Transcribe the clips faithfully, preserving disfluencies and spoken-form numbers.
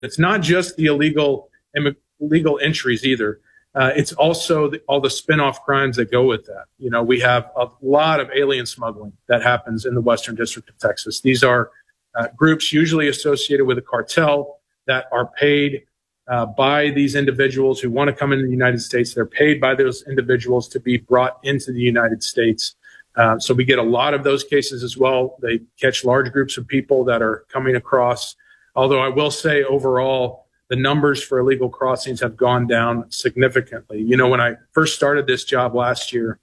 It's not just the illegal illegal entries either. Uh, it's also the, all the spin-off crimes that go with that. You know, we have a lot of alien smuggling that happens in the Western District of Texas. These are uh, groups usually associated with a cartel that are paid uh, by these individuals who want to come into the United States. They're paid by those individuals to be brought into the United States. Uh, so we get a lot of those cases as well. They catch large groups of people that are coming across. Although I will say overall, the numbers for illegal crossings have gone down significantly. You know, when I first started this job last year,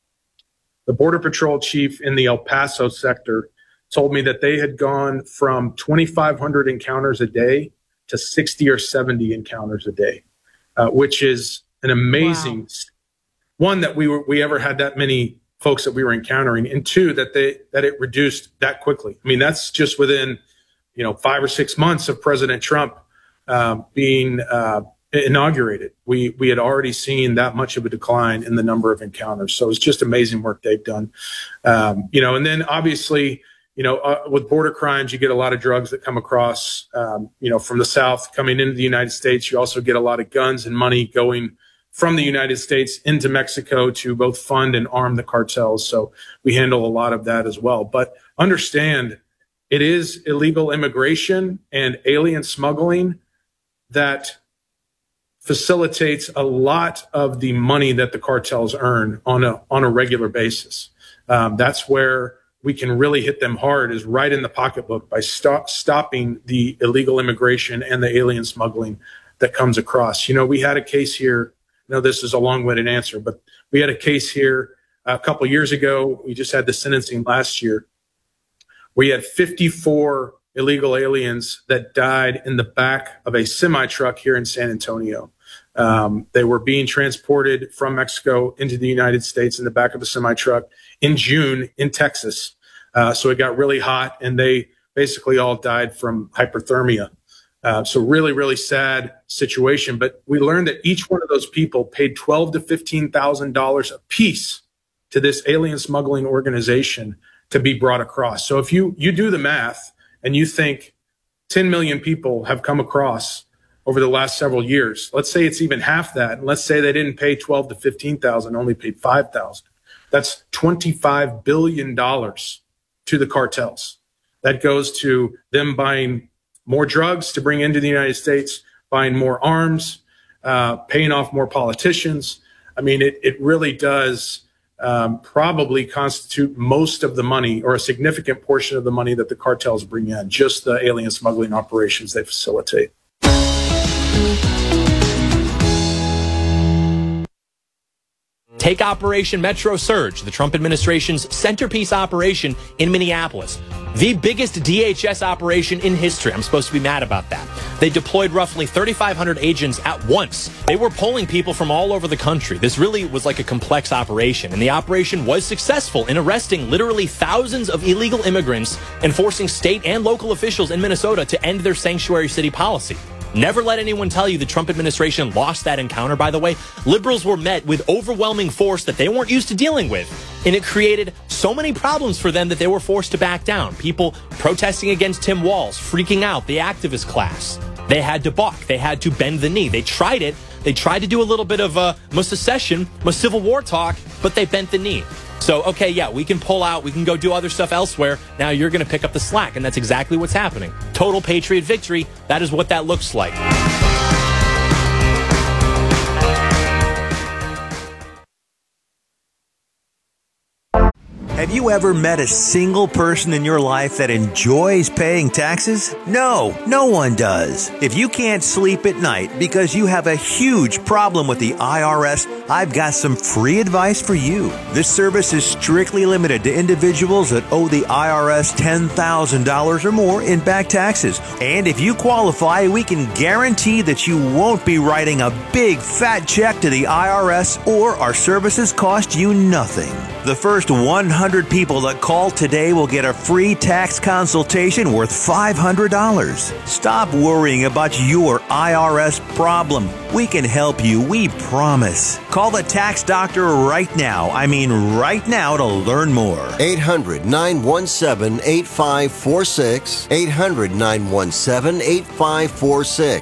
the Border Patrol chief in the El Paso sector told me that they had gone from twenty-five hundred encounters a day to sixty or seventy encounters a day, uh, which is an amazing wow. one that we were we ever had that many folks that we were encountering, and two that they that it reduced that quickly. I mean, that's just within you know five or six months of President Trump Uh, being uh, inaugurated. We we had already seen that much of a decline in the number of encounters. So it's just amazing work they've done. Um, you know, and then obviously, you know, uh, with border crimes, you get a lot of drugs that come across, um, you know, from the South coming into the United States. You also get a lot of guns and money going from the United States into Mexico to both fund and arm the cartels. So we handle a lot of that as well. But understand, it is illegal immigration and alien smuggling that facilitates a lot of the money that the cartels earn on a on a regular basis. Um, that's where we can really hit them hard, is right in the pocketbook by stop, stopping the illegal immigration and the alien smuggling that comes across. You know, we had a case here. I know this is a long-winded answer, but we had a case here a couple years ago. We just had the sentencing last year. We had fifty-four illegal aliens that died in the back of a semi-truck here in San Antonio. Um, they were being transported from Mexico into the United States in the back of a semi-truck in June in Texas. Uh, so it got really hot, and they basically all died from hypothermia. Uh, so really, really sad situation. But we learned that each one of those people paid twelve thousand to fifteen thousand dollars a piece to this alien smuggling organization to be brought across. So if you you do the math, and you think ten million people have come across over the last several years, let's say it's even half that, and let's say they didn't pay twelve to fifteen thousand, only paid five thousand. That's twenty-five billion dollars to the cartels. That goes to them buying more drugs to bring into the United States, buying more arms, uh, paying off more politicians. I mean, it, it really does Um, probably constitute most of the money, or a significant portion of the money that the cartels bring in, just the alien smuggling operations they facilitate. Take Operation Metro Surge, the Trump administration's centerpiece operation in Minneapolis. The biggest D H S operation in history. I'm supposed to be mad about that. They deployed roughly thirty-five hundred agents at once. They were polling people from all over the country. This really was like a complex operation, and the operation was successful in arresting literally thousands of illegal immigrants and forcing state and local officials in Minnesota to end their sanctuary city policy. Never let anyone tell you the Trump administration lost that encounter, by the way. Liberals were met with overwhelming force that they weren't used to dealing with. And it created so many problems for them that they were forced to back down. People protesting against Tim Walz, freaking out, the activist class. They had to buck. They had to bend the knee. They tried it. They tried to do a little bit of a uh, secession, Civil War talk, but they bent the knee. So, okay, yeah, we can pull out, we can go do other stuff elsewhere. Now you're going to pick up the slack, and that's exactly what's happening. Total patriot victory. That is what that looks like. Have you ever met a single person in your life that enjoys paying taxes? No, no one does. If you can't sleep at night because you have a huge problem with the I R S, I've got some free advice for you. This service is strictly limited to individuals that owe the I R S ten thousand dollars or more in back taxes. And if you qualify, we can guarantee that you won't be writing a big fat check to the I R S, or our services cost you nothing. The first one hundred people that call today will get a free tax consultation worth five hundred dollars. Stop worrying about your I R S problem. We can help you, we promise. Call the tax doctor right now. I mean right now to learn more. eight hundred, nine one seven, eight five four six. eight hundred, nine one seven, eight five four six.